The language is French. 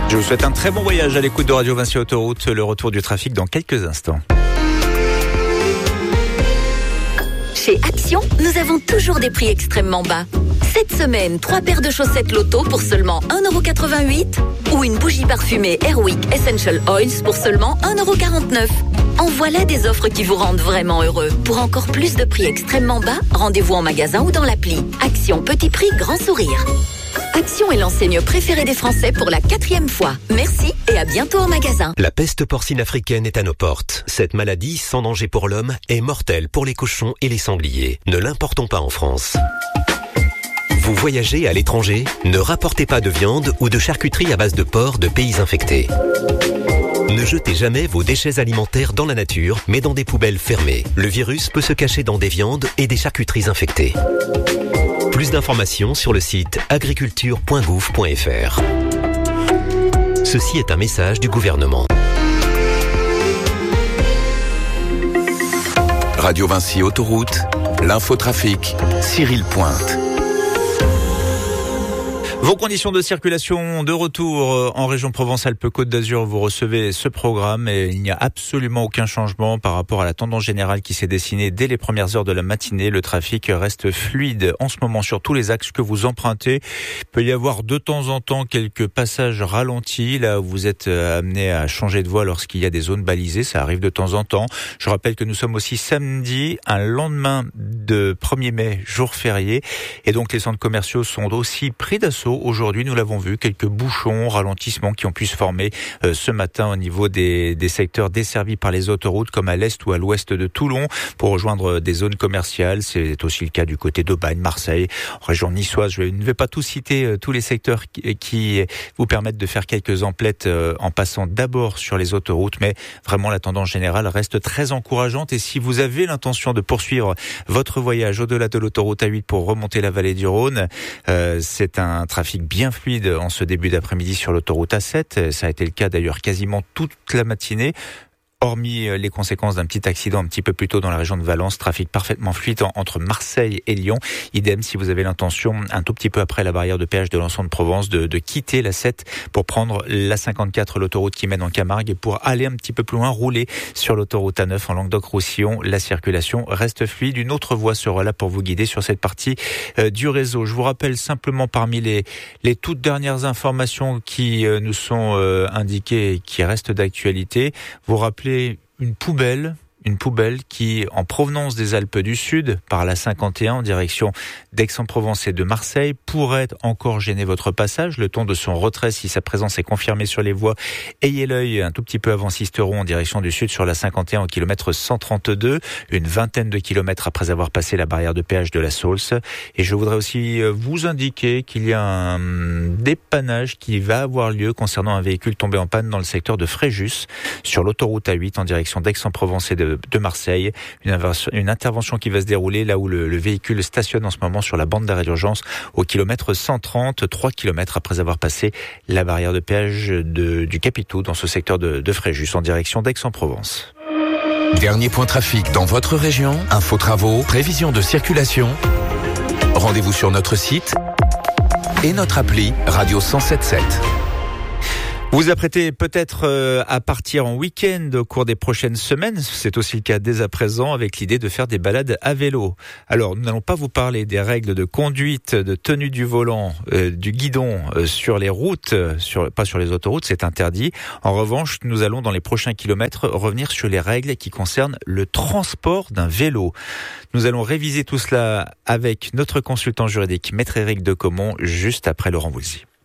Je vous souhaite un très bon voyage à l'écoute de Radio Vinci Autoroute. Le retour du trafic dans quelques instants. Chez Action, nous avons toujours des prix extrêmement bas. Cette semaine, 3 paires de chaussettes Lotto pour seulement 1,88 € ou une bougie parfumée Airwick Essential Oils pour seulement 1,49 €. En voilà des offres qui vous rendent vraiment heureux. Pour encore plus de prix extrêmement bas, rendez-vous en magasin ou dans l'appli. Action, petit prix, grand sourire. Action est l'enseigne préférée des Français pour la 4e fois. Merci et à bientôt au magasin. La peste porcine africaine est à nos portes. Cette maladie, sans danger pour l'homme, est mortelle pour les cochons et les sangliers. Ne l'importons pas en France. Vous voyagez à l'étranger? Ne rapportez pas de viande ou de charcuterie à base de porc de pays infectés. Ne jetez jamais vos déchets alimentaires dans la nature, mais dans des poubelles fermées. Le virus peut se cacher dans des viandes et des charcuteries infectées. Plus d'informations sur le site agriculture.gouv.fr. Ceci est un message du gouvernement. Radio Vinci Autoroute, l'infotrafic, Cyril Pointe. Vos conditions de circulation de retour en région Provence-Alpes-Côte d'Azur, vous recevez ce programme et il n'y a absolument aucun changement par rapport à la tendance générale qui s'est dessinée dès les premières heures de la matinée. Le trafic reste fluide en ce moment sur tous les axes que vous empruntez. Il peut y avoir de temps en temps quelques passages ralentis, là où vous êtes amené à changer de voie lorsqu'il y a des zones balisées, ça arrive de temps en temps. Je rappelle que nous sommes aussi samedi, un lendemain de 1er mai, jour férié, et donc les centres commerciaux sont aussi pris d'assaut. Aujourd'hui, nous l'avons vu, quelques bouchons, ralentissements qui ont pu se former ce matin au niveau des secteurs desservis par les autoroutes, comme à l'est ou à l'ouest de Toulon, pour rejoindre des zones commerciales. C'est aussi le cas du côté d'Aubagne, Marseille, région niçoise. Je ne vais pas tout citer, tous les secteurs qui vous permettent de faire quelques emplettes en passant d'abord sur les autoroutes, mais vraiment la tendance générale reste très encourageante. Et si vous avez l'intention de poursuivre votre voyage au-delà de l'autoroute A8 pour remonter la vallée du Rhône, c'est un trafic bien fluide en ce début d'après-midi sur l'autoroute A7. Ça a été le cas d'ailleurs quasiment toute la matinée. Hormis les conséquences d'un petit accident un petit peu plus tôt dans la région de Valence, trafic parfaitement fluide entre Marseille et Lyon. Idem si vous avez l'intention, un tout petit peu après la barrière de péage de Lançon de Provence, de quitter la 7 pour prendre la 54, l'autoroute qui mène en Camargue, et pour aller un petit peu plus loin, rouler sur l'autoroute A9 en Languedoc-Roussillon. La circulation reste fluide. Une autre voie sera là pour vous guider sur cette partie du réseau. Je vous rappelle simplement parmi les toutes dernières informations qui nous sont indiquées et qui restent d'actualité, vous rappelez une poubelle qui, en provenance des Alpes du Sud, par la 51 en direction d'Aix-en-Provence et de Marseille, pourrait encore gêner votre passage, le temps de son retrait si sa présence est confirmée sur les voies. Ayez l'œil un tout petit peu avant Sisteron en direction du Sud sur la 51 au kilomètre 132, une vingtaine de kilomètres après avoir passé la barrière de péage de la Saulce. Et je voudrais aussi vous indiquer qu'il y a un dépannage qui va avoir lieu concernant un véhicule tombé en panne dans le secteur de Fréjus, sur l'autoroute A8 en direction d'Aix-en-Provence et de Marseille. Une intervention qui va se dérouler là où le véhicule stationne en ce moment sur la bande d'arrêt d'urgence au kilomètre 130, 3 kilomètres après avoir passé la barrière de péage du Capitou dans ce secteur de Fréjus en direction d'Aix-en-Provence. Dernier point trafic dans votre région, info travaux, prévision de circulation. Rendez-vous sur notre site et notre appli Radio 107.7. Vous apprêtez peut-être à partir en week-end au cours des prochaines semaines. C'est aussi le cas dès à présent avec l'idée de faire des balades à vélo. Alors, nous n'allons pas vous parler des règles de conduite, de tenue du volant, du guidon sur les routes, pas sur les autoroutes, c'est interdit. En revanche, nous allons dans les prochains kilomètres revenir sur les règles qui concernent le transport d'un vélo. Nous allons réviser tout cela avec notre consultant juridique, Maître Éric Decomont, juste après Laurent Voulzy.